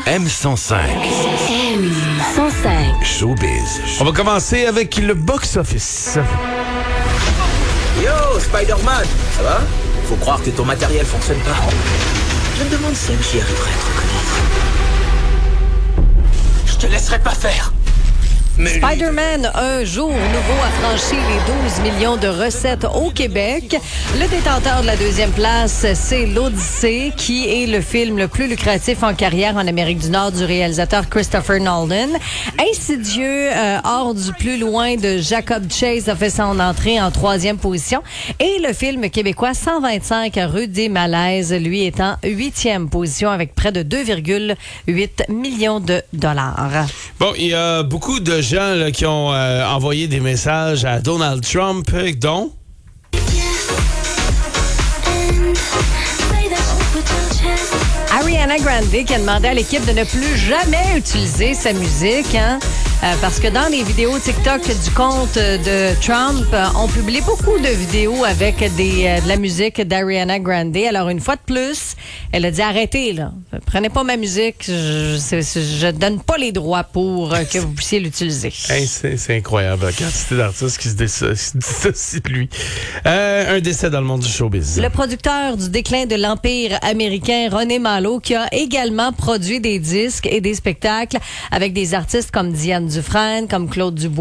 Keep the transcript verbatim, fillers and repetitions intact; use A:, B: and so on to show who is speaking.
A: M cent cinq.
B: M cent cinq.
A: Showbiz.
C: On va commencer avec le box-office.
D: Yo, Spider-Man, ça va? Faut croire que ton matériel fonctionne pas. Je me demande si M J arriverait à te reconnaître. Je te laisserai pas faire. Mais
E: Spider-Man, un jour nouveau, a franchi les douze millions de recettes au Québec. Le détenteur de la deuxième place, c'est l'Odyssée, qui est le film le plus lucratif en carrière en Amérique du Nord du réalisateur Christopher Nolan. Insidieux, euh, hors du plus loin de Jacob Chase, a fait son entrée en troisième position. Et le film québécois cent vingt-cinq rue des Malaises, lui, est en huitième position avec près de deux virgule huit millions de dollars.
C: Bon, il y a beaucoup de gens là, qui ont euh, envoyé des messages à Donald Trump, euh, dont...
E: Ariana Grande qui a demandé à l'équipe de ne plus jamais utiliser sa musique, hein, euh, parce que dans les vidéos TikTok du compte de Trump, euh, on publie beaucoup de vidéos avec des, euh, de la musique d'Ariana Grande. Alors, une fois de plus, elle a dit arrêtez, là. Prenez pas ma musique. Je, je, je donne pas les droits pour euh, que vous puissiez l'utiliser.
C: Hey, c'est, c'est incroyable, la quantité d'artistes qui se dissocient de lui. Euh, un décès dans le monde du showbiz.
E: Le producteur du déclin de l'Empire américain, René Malo, qui a également produit des disques et des spectacles avec des artistes comme Diane Dufresne, comme Claude Dubois.